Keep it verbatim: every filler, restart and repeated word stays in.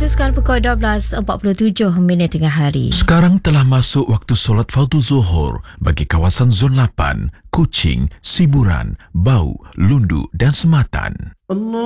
Waktu sekarang pukul dua belas empat puluh tujuh minit tengah hari. Sekarang telah masuk waktu solat fardu zuhur bagi kawasan Zon lapan, Kuching, Siburan, Bau, Lundu dan Sematan. Allah